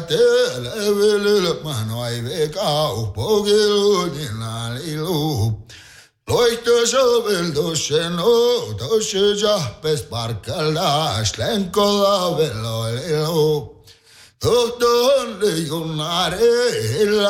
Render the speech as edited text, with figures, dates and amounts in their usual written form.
televilul manoi vecau pogiludinalilu. Leuchte so will duscheno, dusche ja bes barkala, schlenkola vello. Tutto le giornate